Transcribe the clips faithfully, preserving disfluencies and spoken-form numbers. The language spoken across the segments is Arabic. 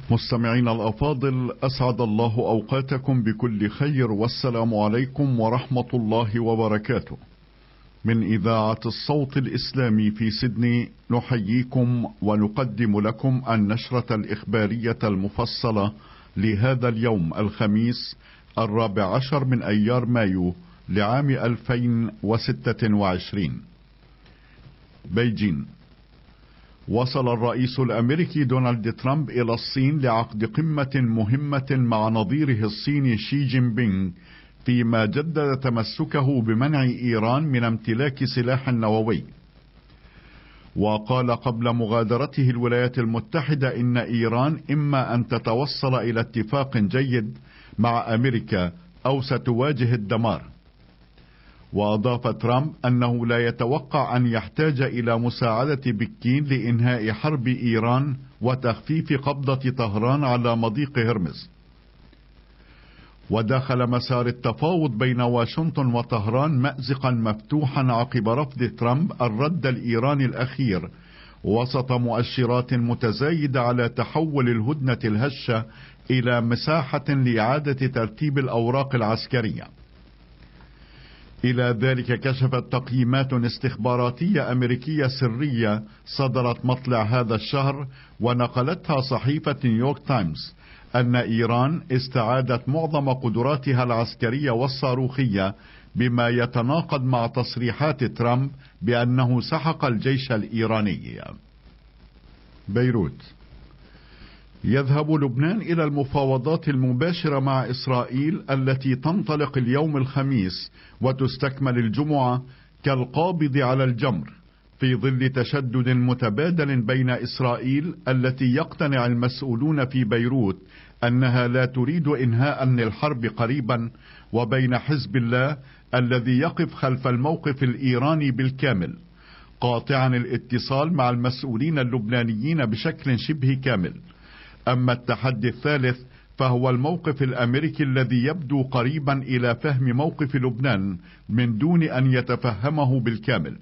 مستمعينا الأفاضل، أسعد الله أوقاتكم بكل خير، والسلام عليكم ورحمة الله وبركاته. من إذاعة الصوت الإسلامي في سيدني نحييكم ونقدم لكم النشرة الإخبارية المفصلة لهذا اليوم الخميس الرابع عشر من أيار مايو لعام ألفين وستة وعشرين. بيجين. وصل الرئيس الأمريكي دونالد ترامب إلى الصين لعقد قمة مهمة مع نظيره الصيني شي جين بينغ، فيما جدد تمسكه بمنع إيران من امتلاك سلاح نووي. وقال قبل مغادرته الولايات المتحدة إن إيران إما أن تتوصل إلى اتفاق جيد مع أمريكا أو ستواجه الدمار. وأضاف ترامب أنه لا يتوقع أن يحتاج إلى مساعدة بكين لإنهاء حرب إيران وتخفيف قبضة طهران على مضيق هرمز. ودخل مسار التفاوض بين واشنطن وطهران مأزقا مفتوحا عقب رفض ترامب الرد الإيراني الأخير، وسط مؤشرات متزايدة على تحول الهدنة الهشة إلى مساحة لإعادة ترتيب الأوراق العسكرية. إلى ذلك كشفت تقييمات استخباراتية أمريكية سرية صدرت مطلع هذا الشهر ونقلتها صحيفة نيويورك تايمز أن إيران استعادت معظم قدراتها العسكرية والصاروخية، بما يتناقض مع تصريحات ترامب بأنه سحق الجيش الإيراني. بيروت. يذهب لبنان إلى المفاوضات المباشرة مع إسرائيل التي تنطلق اليوم الخميس وتستكمل الجمعة كالقابض على الجمر، في ظل تشدد متبادل بين إسرائيل التي يقتنع المسؤولون في بيروت أنها لا تريد إنهاء الحرب قريبا، وبين حزب الله الذي يقف خلف الموقف الإيراني بالكامل، قاطعا الاتصال مع المسؤولين اللبنانيين بشكل شبه كامل. أما التحدي الثالث فهو الموقف الأمريكي الذي يبدو قريبا إلى فهم موقف لبنان من دون أن يتفهمه بالكامل.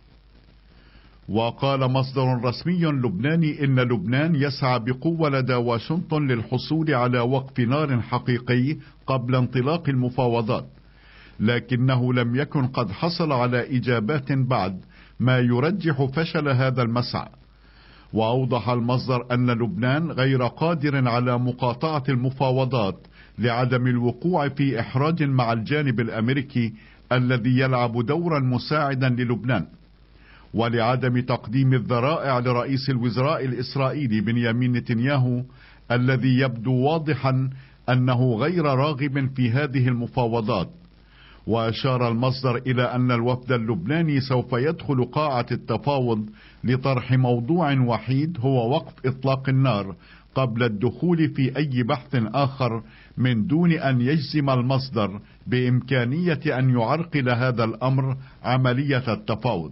وقال مصدر رسمي لبناني إن لبنان يسعى بقوة لدى واشنطن للحصول على وقف نار حقيقي قبل انطلاق المفاوضات، لكنه لم يكن قد حصل على إجابات بعد، ما يرجح فشل هذا المسعى. وأوضح المصدر أن لبنان غير قادر على مقاطعة المفاوضات لعدم الوقوع في إحراج مع الجانب الأمريكي الذي يلعب دورا مساعدا للبنان، ولعدم تقديم الذرائع لرئيس الوزراء الإسرائيلي بنيامين نتنياهو الذي يبدو واضحا أنه غير راغب في هذه المفاوضات. وأشار المصدر إلى أن الوفد اللبناني سوف يدخل قاعة التفاوض لطرح موضوع وحيد هو وقف إطلاق النار قبل الدخول في أي بحث آخر، من دون أن يجزم المصدر بإمكانية أن يعرقل هذا الأمر عملية التفاوض.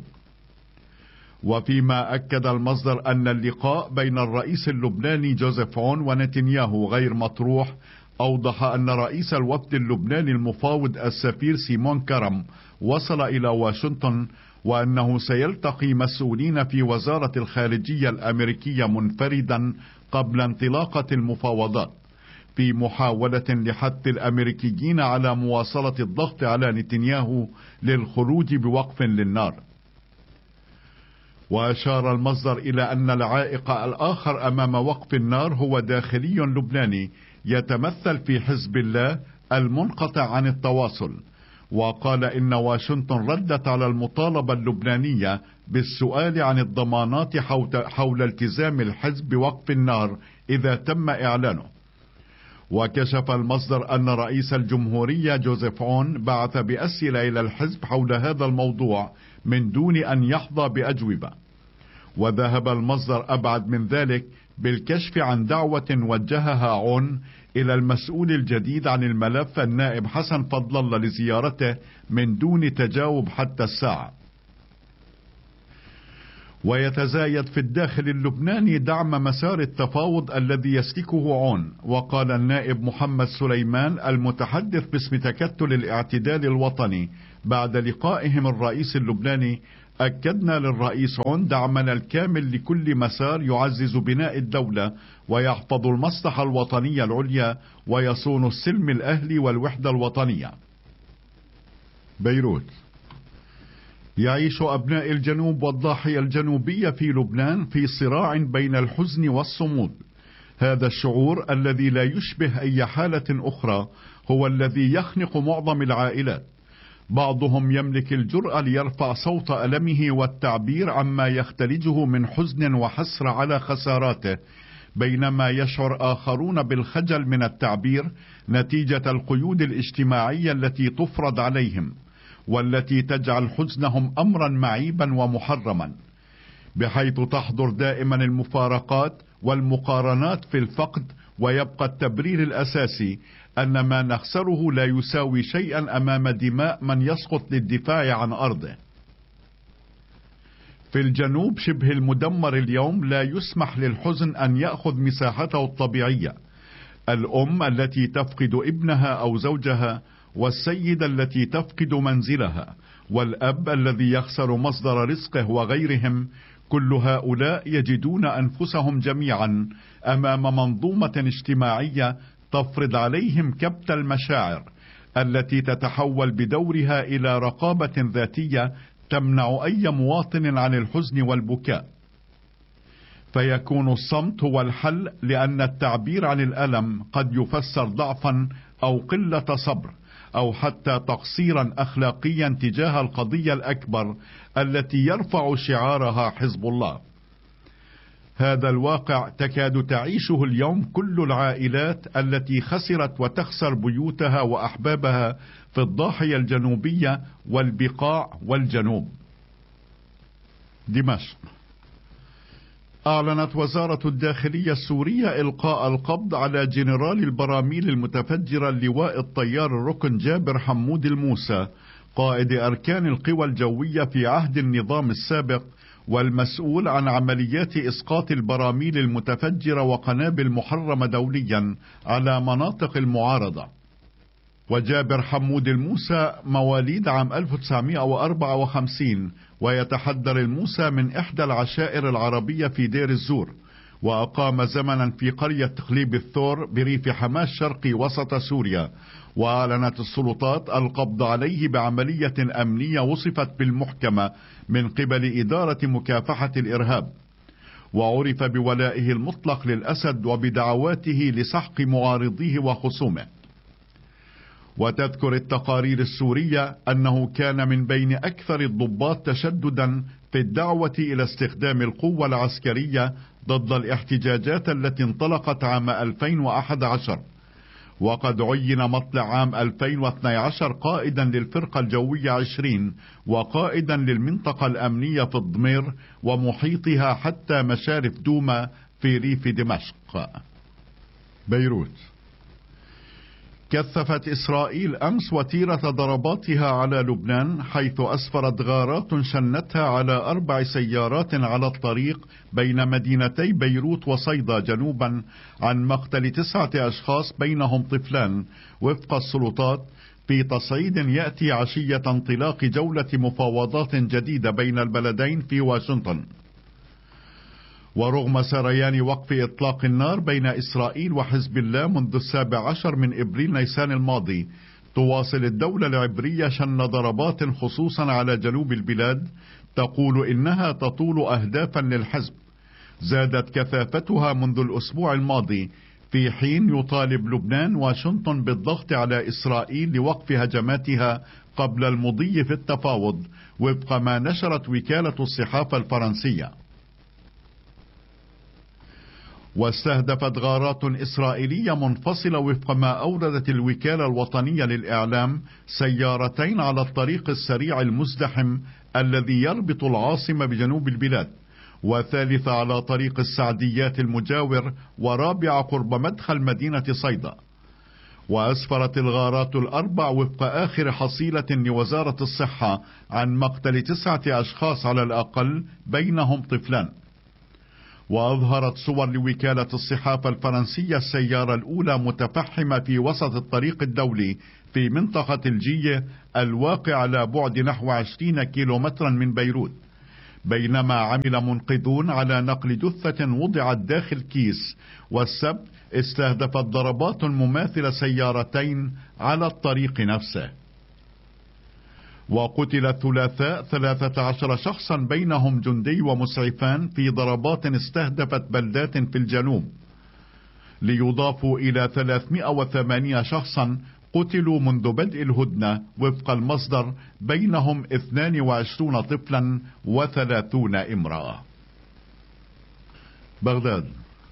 وفيما أكد المصدر أن اللقاء بين الرئيس اللبناني جوزيف عون ونتنياهو غير مطروح، أوضح أن رئيس الوفد اللبناني المفاوض السفير سيمون كرم وصل إلى واشنطن، وأنه سيلتقي مسؤولين في وزارة الخارجية الأمريكية منفردا قبل انطلاقة المفاوضات، في محاولة لحث الأمريكيين على مواصلة الضغط على نتنياهو للخروج بوقف للنار. وأشار المصدر إلى أن العائق الآخر أمام وقف النار هو داخلي لبناني يتمثل في حزب الله المنقطع عن التواصل. وقال إن واشنطن ردت على المطالبة اللبنانية بالسؤال عن الضمانات حول التزام الحزب بوقف النار إذا تم إعلانه. وكشف المصدر أن رئيس الجمهورية جوزيف عون بعث بأسئلة إلى الحزب حول هذا الموضوع من دون أن يحظى بأجوبة. وذهب المصدر أبعد من ذلك بالكشف عن دعوة وجهها عون إلى المسؤول الجديد عن الملف النائب حسن فضل الله لزيارته من دون تجاوب حتى الساعة. ويتزايد في الداخل اللبناني دعم مسار التفاوض الذي يسلكه عون. وقال النائب محمد سليمان المتحدث باسم تكتل الاعتدال الوطني بعد لقائهم الرئيس اللبناني أكدنا للرئيس عون دعمنا الكامل لكل مسار يعزز بناء الدولة ويحفظ المصلحة الوطنية العليا ويصون السلم الأهلي والوحدة الوطنية. بيروت. يعيش أبناء الجنوب والضاحية الجنوبية في لبنان في صراع بين الحزن والصمود. هذا الشعور الذي لا يشبه أي حالة أخرى هو الذي يخنق معظم العائلات. بعضهم يملك الجرأة ليرفع صوت ألمه والتعبير عما يختلجه من حزن وحسرة على خساراته، بينما يشعر آخرون بالخجل من التعبير نتيجة القيود الاجتماعية التي تفرض عليهم، والتي تجعل حزنهم أمرا معيبا ومحرما، بحيث تحضر دائما المفارقات والمقارنات في الفقد، ويبقى التبرير الأساسي أن ما نخسره لا يساوي شيئا أمام دماء من يسقط للدفاع عن أرضه. في الجنوب شبه المدمر اليوم لا يسمح للحزن أن يأخذ مساحته الطبيعية. الأم التي تفقد ابنها أو زوجها، والسيدة التي تفقد منزلها، والأب الذي يخسر مصدر رزقه وغيرهم، كل هؤلاء يجدون أنفسهم جميعا أمام منظومة اجتماعية تفرض عليهم كبت المشاعر التي تتحول بدورها إلى رقابة ذاتية تمنع أي مواطن عن الحزن والبكاء. فيكون الصمت هو الحل، لأن التعبير عن الألم قد يفسر ضعفا أو قلة صبر أو حتى تقصيرا أخلاقيا تجاه القضية الأكبر التي يرفع شعارها حزب الله. هذا الواقع تكاد تعيشه اليوم كل العائلات التي خسرت وتخسر بيوتها وأحبابها في الضاحية الجنوبية والبقاع والجنوب. دمشق. أعلنت وزارة الداخلية السورية إلقاء القبض على جنرال البراميل المتفجرة اللواء الطيار الركن جابر حمود الموسى، قائد أركان القوى الجوية في عهد النظام السابق، والمسؤول عن عمليات إسقاط البراميل المتفجرة وقنابل محرمة دوليا على مناطق المعارضة. وجابر حمود الموسى مواليد عام ألف وتسعمائة وأربعة وخمسين، ويتحدر الموسى من إحدى العشائر العربية في دير الزور، وأقام زمنا في قرية تقليب الثور بريف حماة شرقي وسط سوريا. وأعلنت السلطات القبض عليه بعملية أمنية وصفت بالمحكمة من قبل إدارة مكافحة الإرهاب، وعرف بولائه المطلق للأسد وبدعواته لسحق معارضيه وخصومه. وتذكر التقارير السورية أنه كان من بين أكثر الضباط تشددا في الدعوة إلى استخدام القوة العسكرية ضد الاحتجاجات التي انطلقت عام ألفين وأحد عشر، وقد عين مطلع عام ألفين واثني عشر قائدا للفرقة الجوية عشرين وقائدا للمنطقة الأمنية في الضمير ومحيطها حتى مشارف دوما في ريف دمشق. بيروت. كثفت إسرائيل أمس وتيرة ضرباتها على لبنان، حيث أسفرت غارات شنتها على أربع سيارات على الطريق بين مدينتي بيروت وصيدا جنوبا عن مقتل تسعة أشخاص بينهم طفلان، وفق السلطات، في تصعيد يأتي عشية انطلاق جولة مفاوضات جديدة بين البلدين في واشنطن. ورغم سريان وقف إطلاق النار بين إسرائيل وحزب الله منذ السابع عشر من إبريل نيسان الماضي، تواصل الدولة العبرية شن ضربات خصوصا على جنوب البلاد تقول إنها تطول أهدافا للحزب زادت كثافتها منذ الأسبوع الماضي، في حين يطالب لبنان واشنطن بالضغط على إسرائيل لوقف هجماتها قبل المضي في التفاوض، وفق ما نشرت وكالة الصحافة الفرنسية. واستهدفت غارات إسرائيلية منفصلة وفق ما أوردت الوكالة الوطنية للإعلام سيارتين على الطريق السريع المزدحم الذي يربط العاصمة بجنوب البلاد، وثالثة على طريق السعديات المجاور، ورابعة قرب مدخل مدينة صيدا. وأسفرت الغارات الأربع وفق آخر حصيلة لوزارة الصحة عن مقتل تسعة أشخاص على الأقل بينهم طفلان. وأظهرت صور لوكالة الصحافة الفرنسية السيارة الأولى متفحمة في وسط الطريق الدولي في منطقة الجية الواقع على بعد نحو عشرين كيلومترا من بيروت، بينما عمل منقذون على نقل جثة وضعت داخل كيس، والسبت استهدفت ضربات مماثلة سيارتين على الطريق نفسه. وقتل الثلاثاء ثلاثة عشر شخصا بينهم جندي ومسعفان في ضربات استهدفت بلدات في الجنوب، ليضافوا إلى ثلاثمائة وثمانية شخصا قتلوا منذ بدء الهدنة وفق المصدر، بينهم اثنان وعشرين طفلا وثلاثون امرأة. بغداد.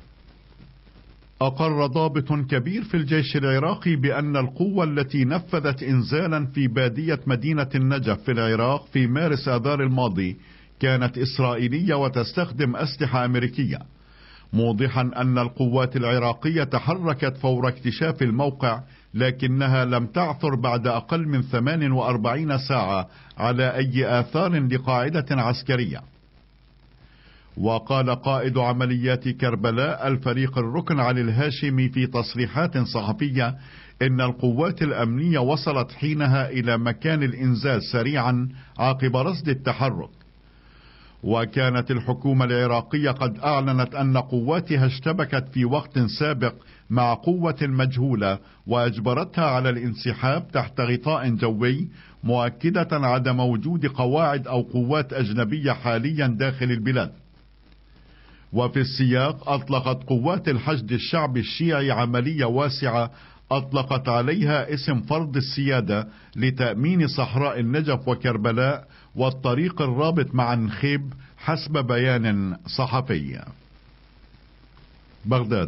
أقر ضابط كبير في الجيش العراقي بأن القوة التي نفذت إنزالا في بادية مدينة النجف في العراق في مارس آذار الماضي كانت إسرائيلية وتستخدم أسلحة أمريكية، موضحا أن القوات العراقية تحركت فور اكتشاف الموقع، لكنها لم تعثر بعد أقل من ثمان وأربعين ساعة على أي آثار لقاعدة عسكرية. وقال قائد عمليات كربلاء الفريق الركن علي الهاشمي في تصريحات صحفية إن القوات الأمنية وصلت حينها إلى مكان الإنزال سريعا عقب رصد التحرك. وكانت الحكومة العراقية قد أعلنت أن قواتها اشتبكت في وقت سابق مع قوة مجهولة وأجبرتها على الانسحاب تحت غطاء جوي، مؤكدة عدم وجود قواعد أو قوات أجنبية حاليا داخل البلاد. وفي السياق أطلقت قوات الحشد الشعبي الشيعي عملية واسعة أطلقت عليها اسم فرض السيادة لتأمين صحراء النجف وكربلاء والطريق الرابط مع نخيب حسب بيان صحفي. بغداد.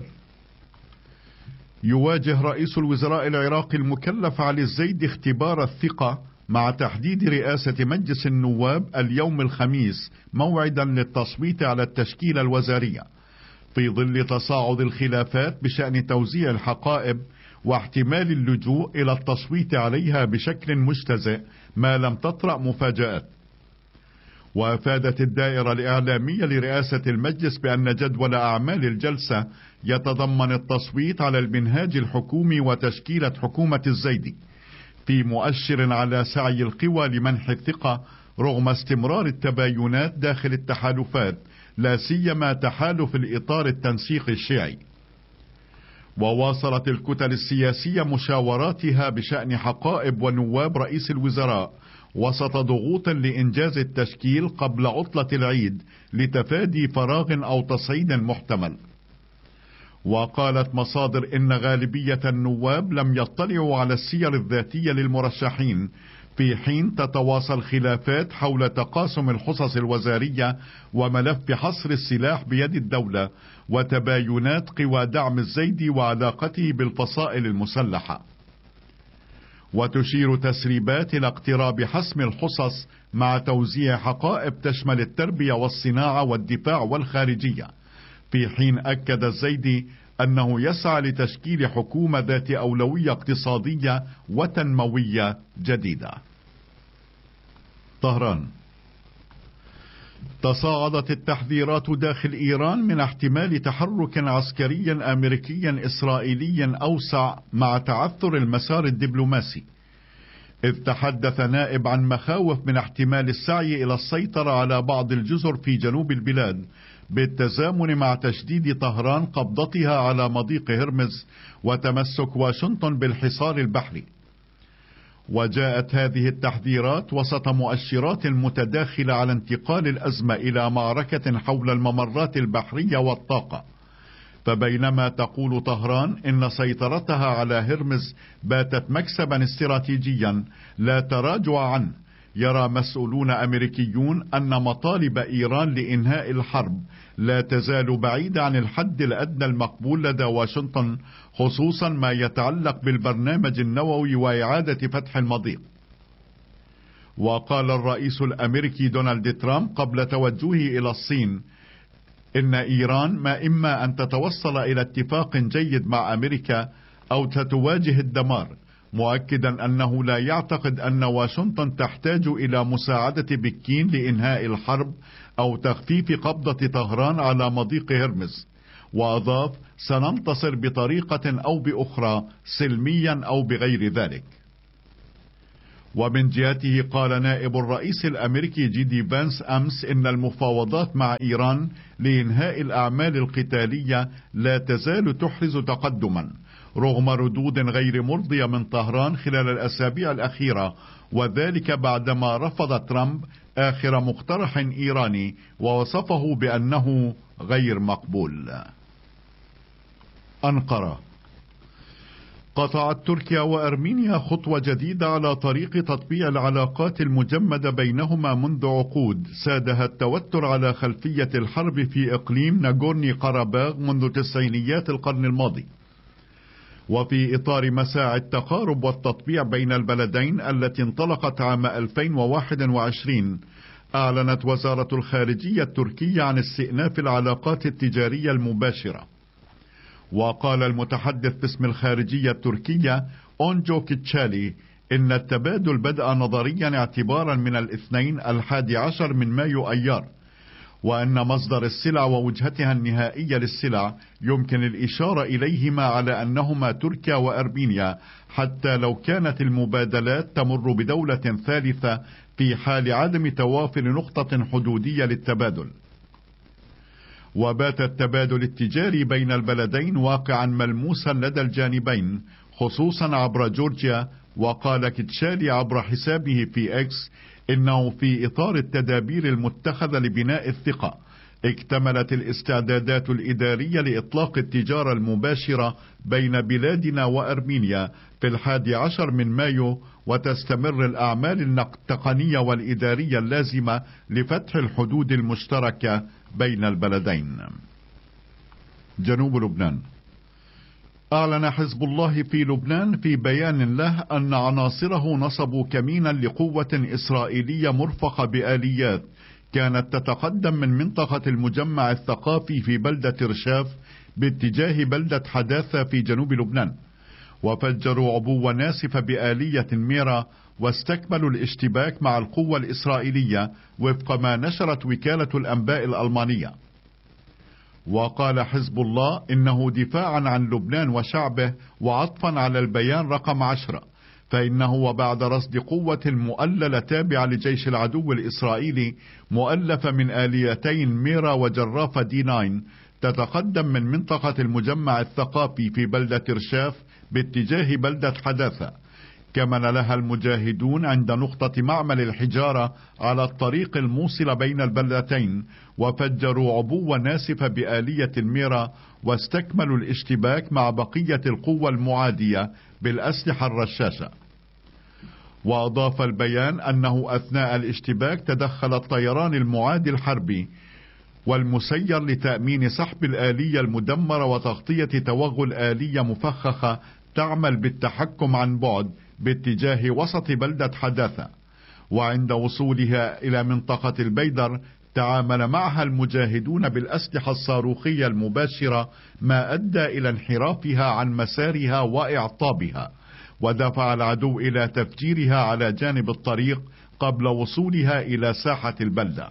يواجه رئيس الوزراء العراقي المكلف علي الزيدي اختبار الثقة مع تحديد رئاسة مجلس النواب اليوم الخميس موعدا للتصويت على التشكيلة الوزارية، في ظل تصاعد الخلافات بشأن توزيع الحقائب واحتمال اللجوء إلى التصويت عليها بشكل مجتزئ ما لم تطرأ مفاجآت. وأفادت الدائرة الإعلامية لرئاسة المجلس بأن جدول أعمال الجلسة يتضمن التصويت على المنهاج الحكومي وتشكيلة حكومة الزيدي، في مؤشر على سعي القوى لمنح الثقة رغم استمرار التباينات داخل التحالفات، لا سيما تحالف الإطار التنسيق الشيعي. وواصلت الكتل السياسية مشاوراتها بشأن حقائب ونواب رئيس الوزراء وسط ضغوط لإنجاز التشكيل قبل عطلة العيد لتفادي فراغ أو تصعيد محتمل. وقالت مصادر إن غالبية النواب لم يطلعوا على السير الذاتية للمرشحين، في حين تتواصل خلافات حول تقاسم الحصص الوزارية وملف حصر السلاح بيد الدولة وتباينات قوى دعم الزيدي وعلاقته بالفصائل المسلحة. وتشير تسريبات إلى اقتراب حسم الحصص مع توزيع حقائب تشمل التربية والصناعة والدفاع والخارجية، في حين أكد الزيدي أنه يسعى لتشكيل حكومة ذات أولوية اقتصادية وتنموية جديدة. طهران. تصاعدت التحذيرات داخل إيران من احتمال تحرك عسكري أمريكي إسرائيلي أوسع مع تعثر المسار الدبلوماسي، إذ تحدث نائب عن مخاوف من احتمال السعي إلى السيطرة على بعض الجزر في جنوب البلاد بالتزامن مع تشديد طهران قبضتها على مضيق هرمز وتمسك واشنطن بالحصار البحري. وجاءت هذه التحذيرات وسط مؤشرات متداخلة على انتقال الأزمة إلى معركة حول الممرات البحرية والطاقة. فبينما تقول طهران إن سيطرتها على هرمز باتت مكسبا استراتيجيا لا تراجع عنه، يرى مسؤولون أمريكيون أن مطالب إيران لإنهاء الحرب لا تزال بعيدة عن الحد الأدنى المقبول لدى واشنطن، خصوصا ما يتعلق بالبرنامج النووي وإعادة فتح المضيق. وقال الرئيس الأمريكي دونالد ترامب قبل توجهه إلى الصين إن إيران ما إما أن تتوصل إلى اتفاق جيد مع أمريكا أو تتواجه الدمار، مؤكدا أنه لا يعتقد أن واشنطن تحتاج إلى مساعدة بكين لإنهاء الحرب أو تخفيف قبضة طهران على مضيق هرمز. وأضاف: سننتصر بطريقة أو بأخرى، سلميا أو بغير ذلك. ومن جهته قال نائب الرئيس الأمريكي جي دي فانس أمس إن المفاوضات مع إيران لإنهاء الأعمال القتالية لا تزال تحرز تقدما رغم ردود غير مرضية من طهران خلال الأسابيع الأخيرة، وذلك بعدما رفض ترامب آخر مقترح إيراني ووصفه بأنه غير مقبول. أنقرة. قطعت تركيا وأرمينيا خطوة جديدة على طريق تطبيع العلاقات المجمدة بينهما منذ عقود سادها التوتر على خلفية الحرب في إقليم ناغورني قرباغ منذ تسعينيات القرن الماضي. وفي إطار مساعي التقارب والتطبيع بين البلدين التي انطلقت عام ألفين وواحد وعشرين، أعلنت وزارة الخارجية التركية عن استئناف العلاقات التجارية المباشرة. وقال المتحدث باسم الخارجية التركية أونجو كيتشالي إن التبادل بدأ نظريا اعتبارا من الاثنين الحادي عشر من مايو أيار، وأن مصدر السلع ووجهتها النهائية للسلع يمكن الإشارة إليهما على أنهما تركيا وأرمينيا، حتى لو كانت المبادلات تمر بدولة ثالثة في حال عدم توافر نقطة حدودية للتبادل. وبات التبادل التجاري بين البلدين واقعا ملموسا لدى الجانبين خصوصا عبر جورجيا. وقال كيتشالي عبر حسابه في اكس انه في اطار التدابير المتخذة لبناء الثقة اكتملت الاستعدادات الإدارية لإطلاق التجارة المباشرة بين بلادنا وأرمينيا في الحادي عشر من مايو، وتستمر الأعمال التقنية والإدارية اللازمة لفتح الحدود المشتركة بين البلدين. جنوب لبنان. أعلن حزب الله في لبنان في بيان له أن عناصره نصبوا كمينا لقوة إسرائيلية مرفقة بآليات كانت تتقدم من منطقة المجمع الثقافي في بلدة رشاف باتجاه بلدة حداثة في جنوب لبنان، وفجروا عبوة ناسفة بآلية ميرا واستكملوا الاشتباك مع القوة الإسرائيلية وفق ما نشرت وكالة الأنباء الألمانية. وقال حزب الله إنه دفاعا عن لبنان وشعبه وعطفا على البيان رقم عشرة، فإنه وبعد رصد قوة مؤللة تابعة لجيش العدو الإسرائيلي مؤلفة من آليتين ميرا وجرافة دي تسعة تتقدم من منطقة المجمع الثقافي في بلدة رشاف باتجاه بلدة حداثة، كمن لها المجاهدون عند نقطة معمل الحجارة على الطريق الموصل بين البلدتين، وفجروا عبوة ناسفة بآلية ميرا واستكملوا الاشتباك مع بقية القوة المعادية بالأسلحة الرشاشة. وأضاف البيان أنه أثناء الاشتباك تدخل الطيران المعادي الحربي والمسير لتأمين سحب الآلية المدمرة وتغطية توغل آلية مفخخة تعمل بالتحكم عن بعد باتجاه وسط بلدة حداثة. وعند وصولها إلى منطقة البيدر تعامل معها المجاهدون بالأسلحة الصاروخية المباشرة، ما أدى إلى انحرافها عن مسارها وإعطابها، ودفع العدو إلى تفجيرها على جانب الطريق قبل وصولها إلى ساحة البلدة.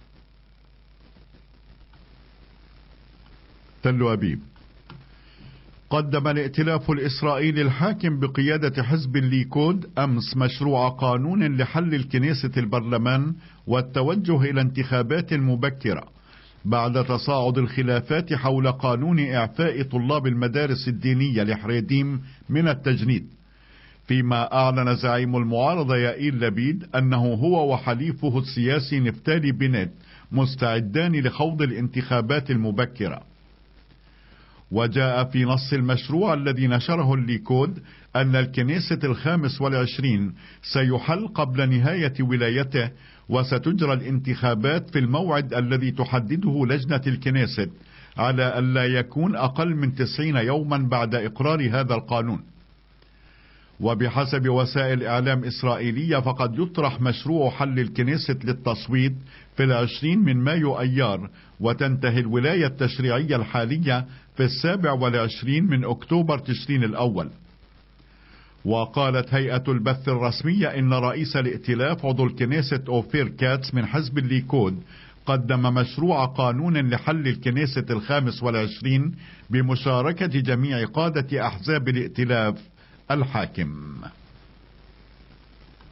تل أبيب. قدم الائتلاف الإسرائيلي الحاكم بقيادة حزب الليكود أمس مشروع قانون لحل الكنيسة البرلمان والتوجه إلى انتخابات مبكرة بعد تصاعد الخلافات حول قانون إعفاء طلاب المدارس الدينية لحريديم من التجنيد، فيما أعلن زعيم المعارضة يائير لبيد أنه هو وحليفه السياسي نفتالي بنت مستعدان لخوض الانتخابات المبكرة. وجاء في نص المشروع الذي نشره الليكود أن الكنيسة الخامس والعشرين سيحل قبل نهاية ولايته، وستجرى الانتخابات في الموعد الذي تحدده لجنة الكنيسة على ألا يكون أقل من تسعين يوما بعد إقرار هذا القانون. وبحسب وسائل إعلام إسرائيلية فقد يطرح مشروع حل الكنيسة للتصويت في العشرين من مايو أيار، وتنتهي الولاية التشريعية الحالية في السابع والعشرين من أكتوبر تشرين الأول. وقالت هيئة البث الرسمية إن رئيس الائتلاف عضو الكنيسة أوفير كاتس من حزب الليكود قدم مشروع قانون لحل الكنيسة الخامس والعشرين بمشاركة جميع قادة أحزاب الائتلاف الحاكم.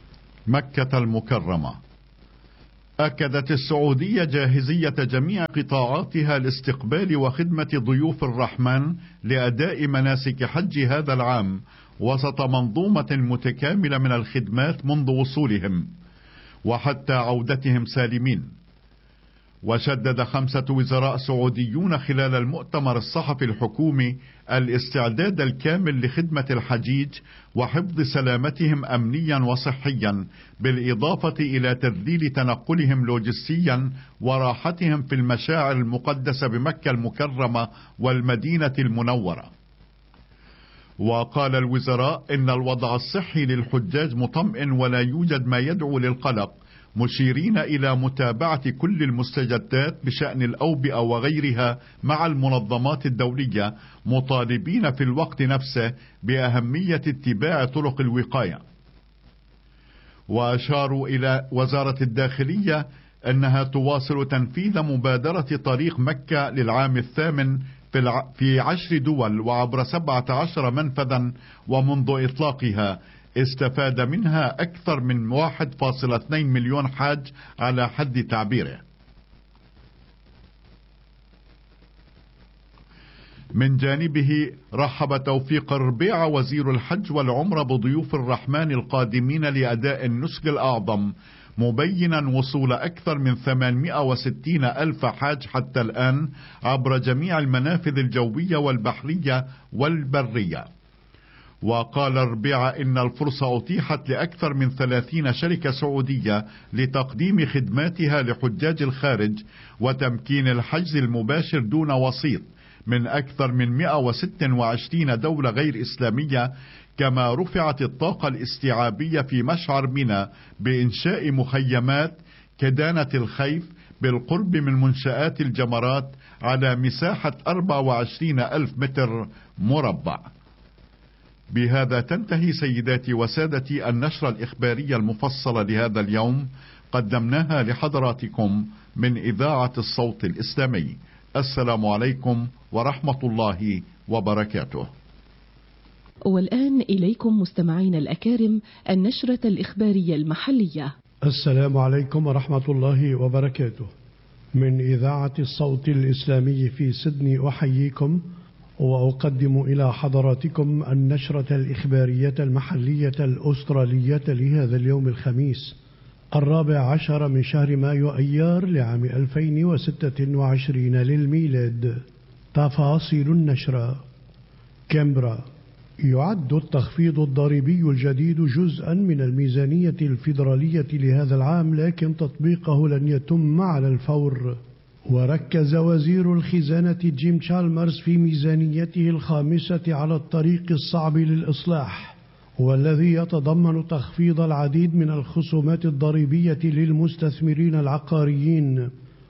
مكة المكرمة. أكدت السعودية جاهزية جميع قطاعاتها لاستقبال وخدمة ضيوف الرحمن لأداء مناسك حج هذا العام وسط منظومة متكاملة من الخدمات منذ وصولهم وحتى عودتهم سالمين. وشدد خمسة وزراء سعوديون خلال المؤتمر الصحفي الحكومي الاستعداد الكامل لخدمة الحجيج وحفظ سلامتهم أمنيا وصحيا، بالإضافة إلى تذليل تنقلهم لوجستيا وراحتهم في المشاعر المقدسة بمكة المكرمة والمدينة المنورة. وقال الوزراء إن الوضع الصحي للحجاج مطمئن ولا يوجد ما يدعو للقلق، مشيرين إلى متابعة كل المستجدات بشأن الأوبئة وغيرها مع المنظمات الدولية، مطالبين في الوقت نفسه بأهمية اتباع طرق الوقاية. وأشاروا إلى وزارة الداخلية أنها تواصل تنفيذ مبادرة طريق مكة للعام الثامن في عشر دول وعبر سبعة عشر منفذا، ومنذ إطلاقها استفاد منها أكثر من واحد فاصلة اثنين مليون حاج على حد تعبيره. من جانبه رحب توفيق الربيع وزير الحج والعمرة بضيوف الرحمن القادمين لأداء النسك الأعظم، مبينا وصول أكثر من ثمانمائة وستين ألف حاج حتى الآن عبر جميع المنافذ الجوية والبحرية والبرية. وقال الربيع إن الفرصة أتيحت لأكثر من ثلاثين شركة سعودية لتقديم خدماتها لحجاج الخارج وتمكين الحجز المباشر دون وسيط من أكثر من مئة وستة وعشرين دولة غير إسلامية. كما رفعت الطاقة الاستيعابية في مشعر منى بإنشاء مخيمات كدانة الخيف بالقرب من منشآت الجمرات على مساحة أربعة وعشرين ألف متر مربع. بهذا تنتهي سيداتي وسادتي النشرة الإخبارية المفصلة لهذا اليوم، قدمناها لحضراتكم من إذاعة الصوت الإسلامي. السلام عليكم ورحمة الله وبركاته. والآن إليكم مستمعين الأكارم النشرة الإخبارية المحلية. السلام عليكم ورحمة الله وبركاته. من إذاعة الصوت الإسلامي في سيدني أحييكم وأقدم إلى حضراتكم النشرة الإخبارية المحلية الأسترالية لهذا اليوم الخميس الرابع عشر من شهر مايو أيار لعام ألفين وستة وعشرين للميلاد. تفاصيل النشرة. كامبرا. يعد التخفيض الضريبي الجديد جزءا من الميزانية الفيدرالية لهذا العام، لكن تطبيقه لن يتم على الفور. وركز وزير الخزانة جيم تشالمرز في ميزانيته الخامسة على الطريق الصعب للإصلاح، والذي يتضمن تخفيض العديد من الخصومات الضريبية للمستثمرين العقاريين.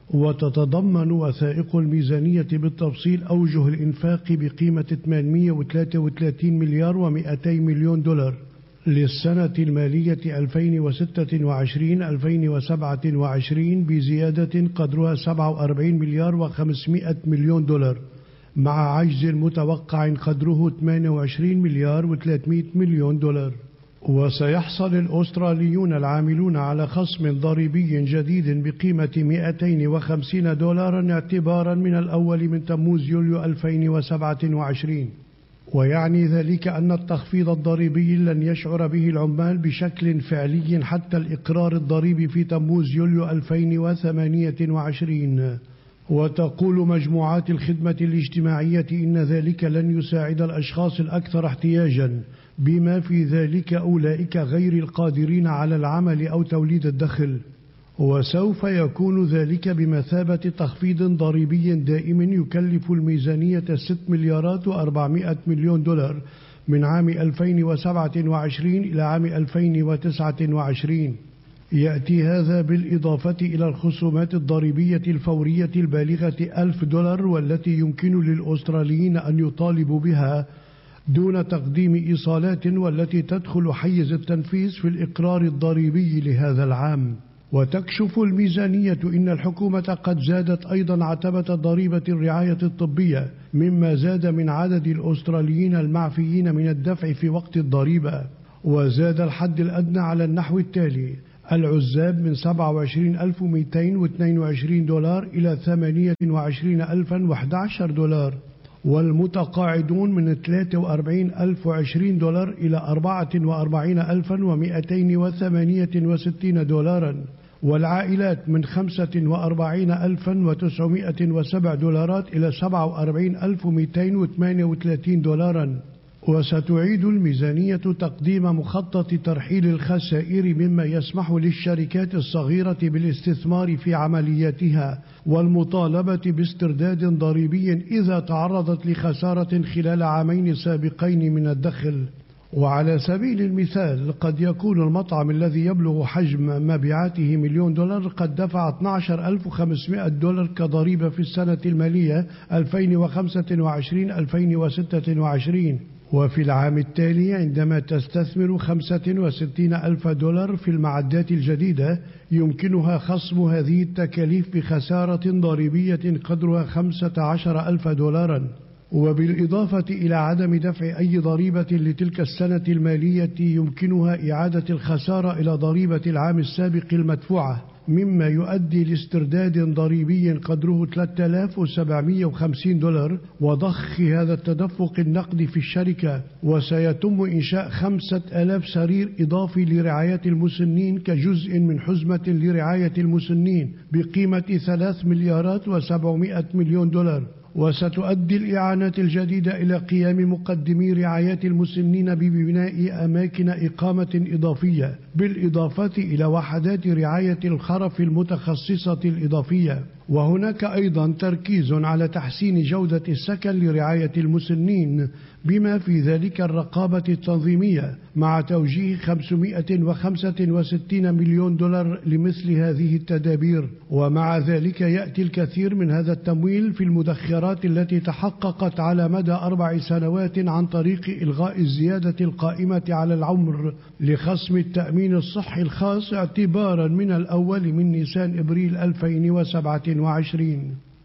وتتضمن وثائق الميزانية بالتفصيل أوجه الإنفاق بقيمة ثمانمائة وثلاثة وثلاثين مليار ومئتي مليون دولار للسنة المالية ألفين وستة وعشرين ألفين وسبعة وعشرين، بزيادة قدرها سبعة وأربعين مليار وخمسمائة مليون دولار، مع عجز متوقع قدره ثمانية وعشرين مليار وثلاثمائة مليون دولار. وسيحصل الأستراليون العاملون على خصم ضريبي جديد بقيمة مئتين وخمسين دولارا اعتبارا من الأول من تموز يوليو ألفين وسبعة وعشرين. ويعني ذلك أن التخفيض الضريبي لن يشعر به العمال بشكل فعلي حتى الإقرار الضريبي في تموز يوليو ألفين وثمانية وعشرين. وتقول مجموعات الخدمة الاجتماعية إن ذلك لن يساعد الأشخاص الأكثر احتياجا، بما في ذلك أولئك غير القادرين على العمل أو توليد الدخل. وسوف يكون ذلك بمثابة تخفيض ضريبي دائم يكلف الميزانية ست مليارات وأربعمائة مليون دولار من عام ألفين وسبعة وعشرين إلى عام ألفين وتسعة وعشرين. يأتي هذا بالإضافة إلى الخصومات الضريبية الفورية البالغة ألف دولار، والتي يمكن للأستراليين أن يطالبوا بها دون تقديم إيصالات، والتي تدخل حيز التنفيذ في الإقرار الضريبي لهذا العام. وتكشف الميزانية إن الحكومة قد زادت أيضا عتبة ضريبة الرعاية الطبية، مما زاد من عدد الأستراليين المعفيين من الدفع في وقت الضريبة. وزاد الحد الأدنى على النحو التالي: العزاب من سبعة وعشرين ألف ومئتين واثنين وعشرين دولار إلى ثمانية وعشرين ألفا وأحد عشر دولار، والمتقاعدون من ثلاثة وأربعين ألف وعشرين دولار إلى أربعة وأربعين ألفا ومئتين وثمانية وستين دولارا، والعائلات من خمسة وأربعين ألفا وتسعمائة وسبعة دولارات إلى سبعة وأربعين ألف ومئتين وثمانية وثلاثين دولارا. وستعيد الميزانية تقديم مخطط ترحيل الخسائر مما يسمح للشركات الصغيرة بالاستثمار في عملياتها والمطالبة باسترداد ضريبي إذا تعرضت لخسارة خلال عامين سابقين من الدخل. وعلى سبيل المثال قد يكون المطعم الذي يبلغ حجم مبيعاته مليون دولار قد دفع اثني عشر ألف وخمسمائة دولار كضريبة في السنة المالية ألفين وخمسة وعشرين ألفين وستة وعشرين، وفي العام التالي عندما تستثمر خمسة وستين ألف دولار في المعدات الجديدة يمكنها خصم هذه التكاليف بخسارة ضريبية قدرها خمسة عشر ألف دولارا. وبالإضافة إلى عدم دفع أي ضريبة لتلك السنة المالية يمكنها إعادة الخسارة إلى ضريبة العام السابق المدفوعة، مما يؤدي لاسترداد ضريبي قدره ثلاثة آلاف وسبعمائة وخمسين دولار وضخ هذا التدفق النقدي في الشركة. وسيتم إنشاء خمسة آلاف سرير إضافي لرعاية المسنين كجزء من حزمة لرعاية المسنين بقيمة ثلاث مليارات وسبعمائة مليون دولار. وستؤدي الإعانات الجديدة إلى قيام مقدمي رعاية المسنين ببناء أماكن إقامة إضافية، بالإضافة إلى وحدات رعاية الخرف المتخصصة الإضافية. وهناك أيضا تركيز على تحسين جودة السكن لرعاية المسنين بما في ذلك الرقابة التنظيمية، مع توجيه خمسمائة وخمسة وستين مليون دولار لمثل هذه التدابير. ومع ذلك يأتي الكثير من هذا التمويل في المدخرات التي تحققت على مدى أربع سنوات عن طريق إلغاء الزيادة القائمة على العمر لخصم التأمين الصحي الخاص اعتبارا من الأول من نيسان إبريل ألفين وسبعة وعشرين.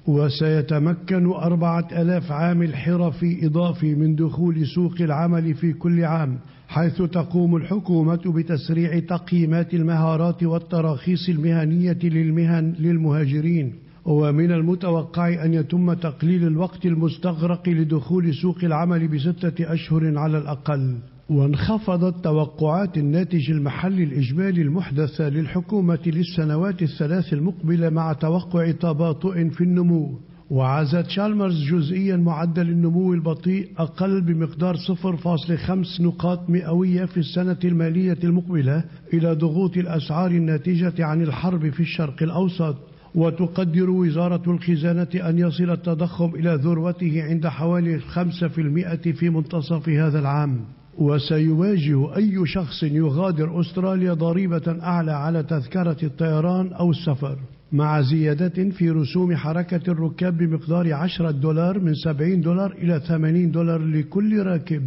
وسيتمكن أربعة آلاف عامل حرفي إضافي من دخول سوق العمل في كل عام، حيث تقوم الحكومة بتسريع تقييمات المهارات والتراخيص المهنية للمهن للمهاجرين. ومن المتوقع أن يتم تقليل الوقت المستغرق لدخول سوق العمل بستة أشهر على الأقل. وانخفضت توقعات الناتج المحلي الإجمالي المحدثة للحكومة للسنوات الثلاث المقبلة مع توقع تباطؤ في النمو. وعزت شالمرز جزئيا معدل النمو البطيء أقل بمقدار صفر فاصلة خمس نقاط مئوية في السنة المالية المقبلة إلى ضغوط الأسعار الناتجة عن الحرب في الشرق الأوسط. وتقدر وزارة الخزانة أن يصل التضخم إلى ذروته عند حوالي خمسة بالمئة في منتصف هذا العام. وسيواجه أي شخص يغادر أستراليا ضريبة أعلى على تذكرة الطيران أو السفر، مع زيادة في رسوم حركة الركاب بمقدار عشرة دولار من سبعين دولار إلى ثمانين دولار لكل راكب.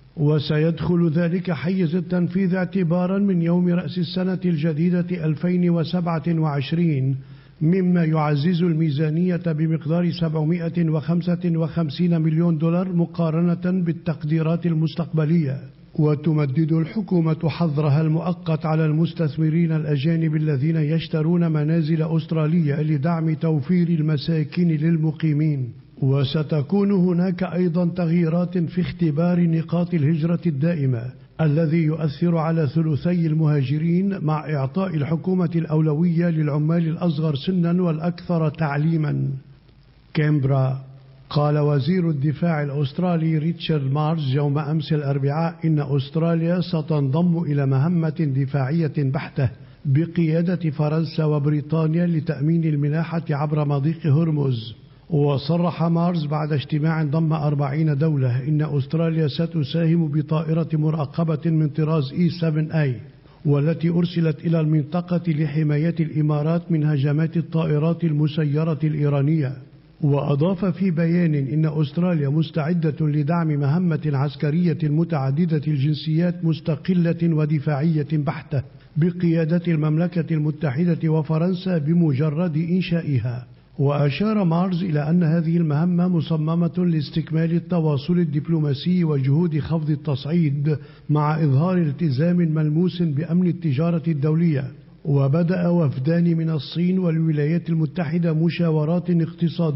وسيدخل ذلك حيز التنفيذ اعتبارا من يوم رأس السنة الجديدة ألفين وسبعة وعشرين، مما يعزز الميزانية بمقدار سبعمائة وخمسة وخمسين مليون دولار مقارنة بالتقديرات المستقبلية. وتمدد الحكومة حظرها المؤقت على المستثمرين الأجانب الذين يشترون منازل أسترالية لدعم توفير المساكن للمقيمين. وستكون هناك أيضا تغييرات في اختبار نقاط الهجرة الدائمة الذي يؤثر على ثلثي المهاجرين، مع إعطاء الحكومة الأولوية للعمال الأصغر سنا والأكثر تعليما. كامبرا. قال وزير الدفاع الأسترالي ريتشارد مارز يوم أمس الأربعاء إن أستراليا ستنضم إلى مهمة دفاعية بحتة بقيادة فرنسا وبريطانيا لتأمين الملاحة عبر مضيق هرمز. وصرح مارز بعد اجتماع ضم أربعين دولة إن أستراليا ستساهم بطائرة مراقبة من طراز إي سبعة آي والتي أرسلت إلى المنطقة لحماية الإمارات من هجمات الطائرات المسيرة الإيرانية. وأضاف في بيان إن أستراليا مستعدة لدعم مهمة عسكرية متعددة الجنسيات مستقلة ودفاعية بحتة بقيادة المملكة المتحدة وفرنسا بمجرد إنشائها. وأشار مارز إلى أن هذه المهمة مصممة لاستكمال التواصل الدبلوماسي وجهود خفض التصعيد مع إظهار التزام ملموس بأمن التجارة الدولية. وبدأ وفدان من الصين والولايات المتحدة مشاورات اقتصادية